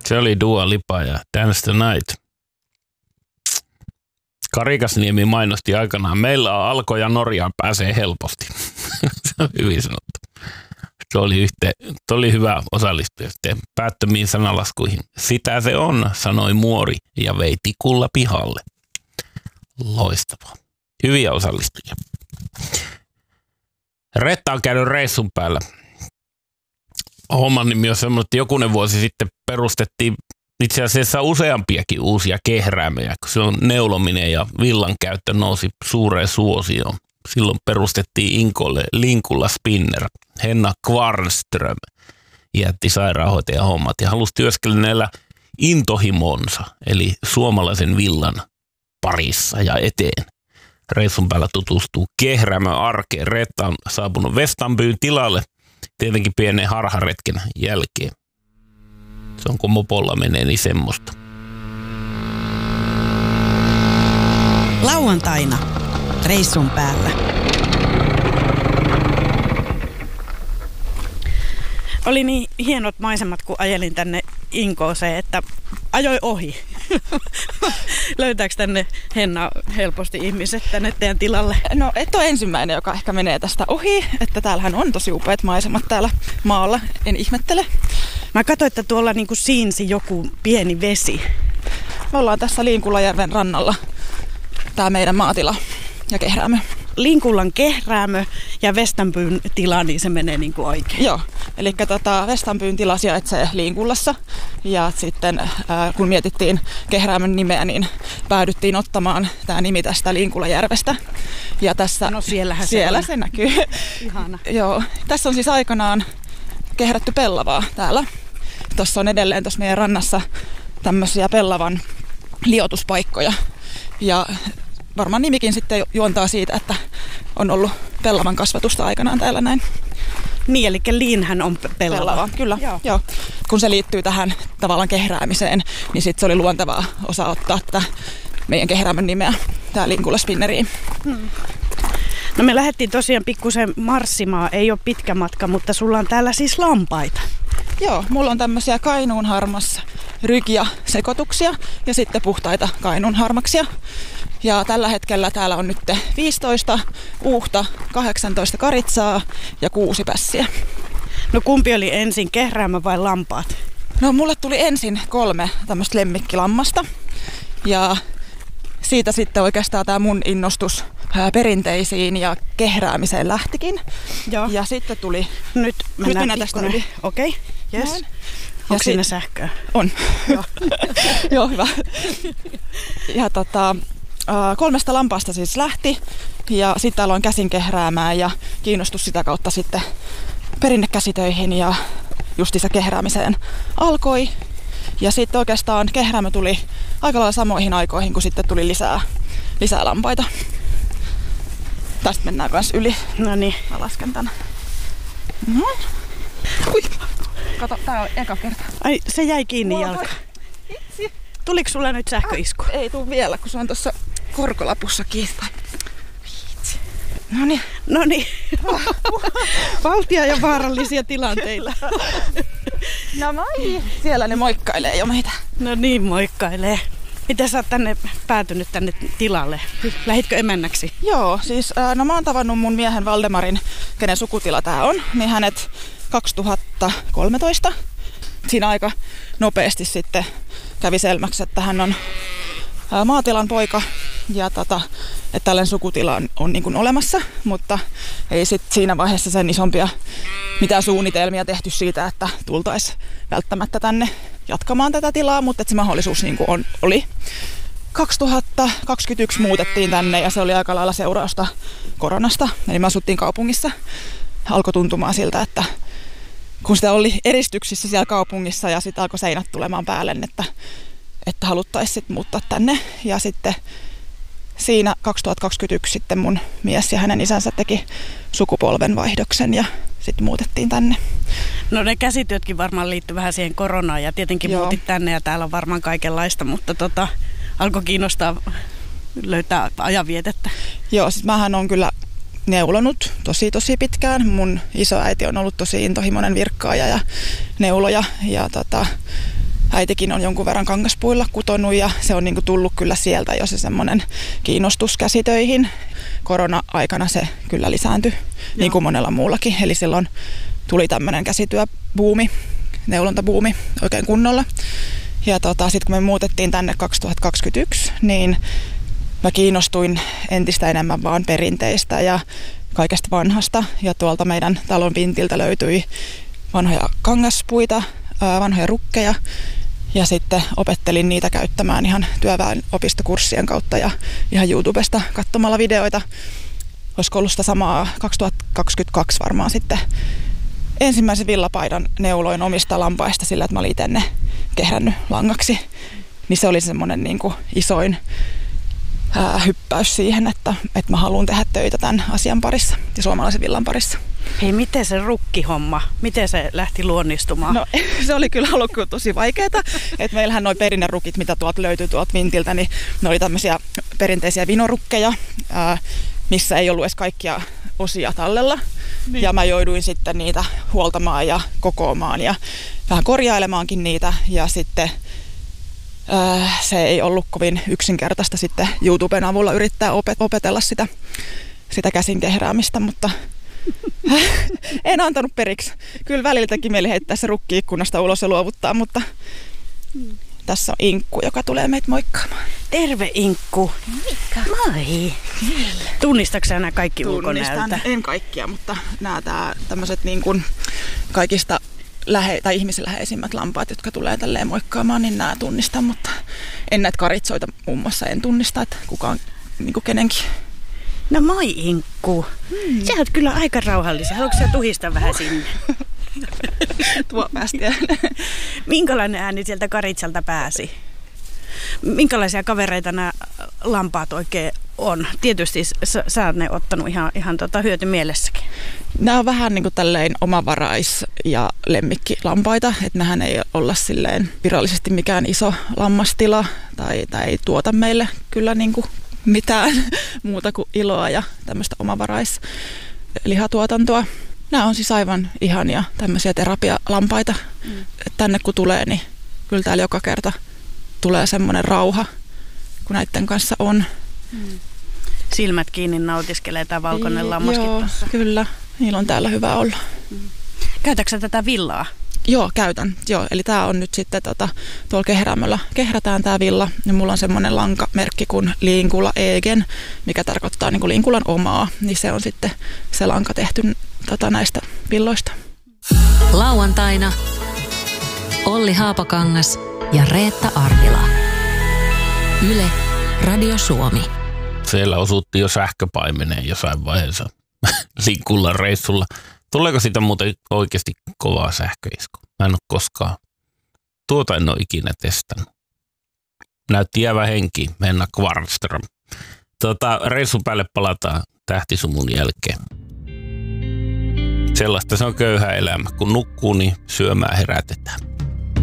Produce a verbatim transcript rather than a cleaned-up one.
Se oli Dua Lipa ja Dance the Night. Karikasniemi mainosti aikanaan. Meillä on Alko ja Norjaan pääsee helposti. Se on hyvin sanottu. Se oli, yhteen, se oli hyvä osallistua sitten päättömiin sanalaskuihin. Sitä se on, sanoi muori ja vei tikulla pihalle. Loistavaa. Hyviä osallistujia. Retta on käynyt reissun päällä. Homman nimi on semmoinen, että jokunen vuosi sitten perustettiin itse asiassa useampiakin uusia kehräämejä, kun silloin neulominen ja villan käyttö nousi suureen suosioon. Silloin perustettiin Inkolle Linkulla Spinner. Henna Kvarnström jätti sairaanhoitajan hommat ja halusi työskennellä intohimonsa, eli suomalaisen villan parissa ja eteen. Reissun päällä tutustuu kehräämön arkeen. Reetta on saapunut Vestanbyn tilalle tietenkin pienen harharetken jälkeen. Se on kun mopolla menee, niin semmoista. Lauantaina reissun päällä. Oli niin hienot maisemat, kun ajelin tänne Inkooseen, että ajoi ohi. Löytääkö tänne, Henna, helposti ihmiset tänne teidän tilalle? No et ole ensimmäinen, joka ehkä menee tästä ohi, että täällähän on tosi upeat maisemat täällä maalla, en ihmettele. Mä katsoin, että tuolla niinku siinsi joku pieni vesi. Me ollaan tässä Liinkullajärven rannalla, tää meidän maatila ja kehräämö. Linkullan kehräämö ja Vestanbyn tila, niin se menee niin kuin oikein. Joo, eli tota, Vestanbyn tila sijaitsee Liinkullassa ja sitten ää, kun mietittiin kehräämön nimeä, niin päädyttiin ottamaan tämä nimi tästä Liinkullajärvestä. Ja tässä, no siellähän siellä se, se näkyy. Ihana. Joo, tässä on siis aikanaan kehrätty pellavaa täällä. Tuossa on edelleen tuossa meidän rannassa tämmöisiä pellavan liotuspaikkoja ja varmaan nimikin sitten juontaa siitä, että on ollut pellavan kasvatusta aikanaan täällä näin. Niin, eli liinhän on pellava. Pellava, kyllä. Joo. Joo. Kun se liittyy tähän tavallaan kehräämiseen, niin sitten se oli luontevaa osa ottaa tätä meidän kehräämön nimeä, tää Linkulla Spinneriin. Hmm. No me lähdettiin tosiaan pikkusen marssimaan, ei ole pitkä matka, mutta sulla on täällä siis lampaita. Joo, mulla on tämmöisiä Kainuun harmas rykiä sekoituksia ja sitten puhtaita Kainuun harmaksia. Ja tällä hetkellä täällä on nyt viisitoista uuhta, kahdeksantoista karitsaa ja kuusi pässiä. No kumpi oli ensin, kehräämä vai lampaat? No mulle tuli ensin kolme tämmöistä lemmikkilammasta. Ja siitä sitten oikeastaan tämä mun innostus perinteisiin ja kehräämiseen lähtikin. Joo. Ja sitten tuli... Nyt mennään nyt tästä yli. Okei, okay. Yes. Onko siinä sit... sähköä? On. Joo. Joo, hyvä. Ja tota... Kolmesta lampaasta siis lähti ja sitten aloin käsin kehräämään ja kiinnostus sitä kautta sitten perinnekäsitöihin ja justiinsa kehräämiseen alkoi. Ja sitten oikeastaan kehräämö tuli aika lailla samoihin aikoihin, kun sitten tuli lisää, lisää lampaita. Tästä mennään kans yli. No niin. Mä lasken tänne. No. Ui. Kato, tää on eka kerta. Ai, se jäi kiinni Mulla jalka. Itse. Tuliko sulla nyt sähköisku? Ei tuu vielä, kun se on tuossa korkolapussa kiinni. No niin. No niin. Valtia ja vaarallisia tilanteilla. No moi. Siellä ne moikkailee jo meitä. No niin, moikkailee. Miten sä oot tänne päätynyt tänne tilalle? Lähitkö emännäksi? Joo, siis no mä oon tavannut mun miehen Valdemarin, kenen sukutila tää on, niin hänet kaksituhattakolmetoista. Siinä aika nopeasti sitten kävi selväksi, että hän on maatilan poika ja tota, että tällainen sukutila on, on niin kuin olemassa, mutta ei sit siinä vaiheessa sen isompia mitään suunnitelmia tehty siitä, että tultaisiin välttämättä tänne jatkamaan tätä tilaa, mutta että se mahdollisuus niin kuin on, oli. kaksituhattakaksikymmentäyksi muutettiin tänne ja se oli aika lailla seurausta koronasta, eli me asuttiin kaupungissa. Alkoi tuntumaan siltä, että kun sitä oli eristyksissä siellä kaupungissa ja sitten alkoi seinät tulemaan päälle, että, että haluttaisiin sitten muuttaa tänne. Ja sitten siinä kaksituhattakaksikymmentäyksi sitten mun mies ja hänen isänsä teki sukupolvenvaihdoksen ja sitten muutettiin tänne. No ne käsityötkin varmaan liittyy vähän siihen koronaan ja tietenkin Joo. muutit tänne ja täällä on varmaan kaikenlaista, mutta tota, alkoi kiinnostaa löytää ajanvietettä. Joo, siis mähän on kyllä neulonut tosi tosi pitkään. Mun isoäiti on ollut tosi intohimoinen virkkaaja ja neuloja ja tota, äitikin on jonkun verran kangaspuilla kutonut ja se on niin kuin tullut kyllä sieltä jo se semmoinen kiinnostus käsitöihin. Korona-aikana se kyllä lisääntyi, Joo. niin kuin monella muullakin. Eli silloin tuli tämmöinen käsityöbuumi, neulontabuumi oikein kunnolla. Ja tota, sitten kun me muutettiin tänne kaksituhattakaksikymmentäyksi, niin mä kiinnostuin entistä enemmän vaan perinteistä ja kaikesta vanhasta. Ja tuolta meidän talon vintiltä löytyi vanhoja kangaspuita, vanhoja rukkeja. Ja sitten opettelin niitä käyttämään ihan työväen opistokurssien kautta ja ihan YouTubesta katsomalla videoita. Olisiko ollut sitä samaa kaksituhattakaksikymmentäkaksi varmaan sitten ensimmäisen villapaidan neuloin omista lampaista sillä, että mä olin itse ne kehrännyt langaksi. Niin se oli semmoinen niin kuin isoin ää, hyppäys siihen, että, että mä haluan tehdä töitä tämän asian parissa ja suomalaisen villan parissa. Hei, miten se rukkihomma, miten se lähti luonnistumaan? No se oli kyllä alkuun tosi vaikeaa. Että meillähän noi perinnerukit, mitä tuolta löytyi tuolta vintiltä, niin ne oli tämmöisiä perinteisiä vinorukkeja, ää, missä ei ollut edes kaikkia osia tallella. Niin. Ja mä jouduin sitten niitä huoltamaan ja kokoamaan ja vähän korjailemaankin niitä. Ja sitten ää, se ei ollut kovin yksinkertaista sitten YouTuben avulla yrittää opet- opetella sitä, sitä käsin kehräämistä, mutta en antanut periksi. Kyllä välillä teki mieli heittää se rukki ikkunasta ulos ja luovuttaa, mutta mm. tässä on Inkku, joka tulee meitä moikkaamaan. Terve Inkku. Moikka. Moi. Tunnistatko sä nämä kaikki ulkonäöltä? Tunnistan, en kaikkia, mutta nämä tää, tämmöiset niin kuin kaikista lähe, tai ihmisen läheisimmät lampaat, jotka tulee tälleen moikkaamaan, niin nämä tunnistan, mutta en näitä karitsoita muun muassa en tunnista, että kuka on niin kuin kenenkin. No moi Inkku. Hmm. Sä oot kyllä aika rauhallisia. Haluatko sä tuhistaa vähän sinne? Tuo päästi. Minkälainen ääni sieltä karitsalta pääsi? Minkälaisia kavereita nämä lampaat oikein on? Tietysti sä, sä oot ne ottanut ihan, ihan tota hyötymielessäkin. Nämä on vähän niin kuin tälleen omavarais- ja lemmikkilampaita. Että nämähän ei olla silleen virallisesti mikään iso lammastila tai, tai ei tuota meille kyllä niin kuin mitään muuta kuin iloa ja tämmöistä omavaraisliha-tuotantoa. Nämä on siis aivan ihania tämmöisiä terapialampaita. Mm. Tänne kun tulee, niin kyllä täällä joka kerta tulee semmoinen rauha, kun näiden kanssa on. Mm. Silmät kiinni nautiskelee tämä valkoinen lammaskin Joo, tuossa. Kyllä. Niillä on täällä hyvä olla. Mm. Käytätkö sä tätä villaa? Joo, käytän. Joo, eli tää on nyt sitten tota, tuolla kehräämöllä kehrätään tää villa. Ja mulla on semmoinen lankamerkki kuin Linkula Egen, mikä tarkoittaa niin kuin Linkulan omaa. Niin se on sitten se lanka tehty tota, näistä villoista. Lauantaina Olli Haapakangas ja Reetta Arvila. Yle Radio Suomi. Siellä osuttiin jo sähköpaimeneen jossain vaiheessa Linkulan reissulla. Tuleeko siitä muuten oikeasti kovaa sähköisku? Mä en ole koskaan. Tuota en ole ikinä testannut. Näytti jäävä henki, Henna Kvarnström. Tota, reissun päälle palataan tähtisumun jälkeen. Sellaista se on köyhä elämä. Kun nukkuu, niin syömään herätetään.